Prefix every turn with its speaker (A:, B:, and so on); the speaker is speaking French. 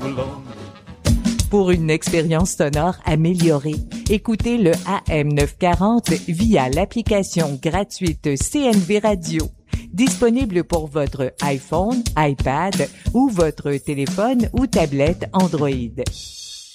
A: Pour une expérience sonore améliorée, écoutez le AM940 via l'application gratuite CNV Radio, disponible pour votre iPhone, iPad ou votre téléphone ou tablette Android.